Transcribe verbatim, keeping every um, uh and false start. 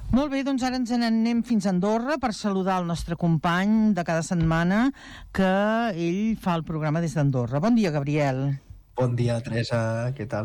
Molt bé, doncs ara ens n'anem fins a Andorra per saludar el nostre company de cada setmana, que ell fa el programa des d'Andorra. Bon dia, Gabriel. Bon dia, Teresa, què tal?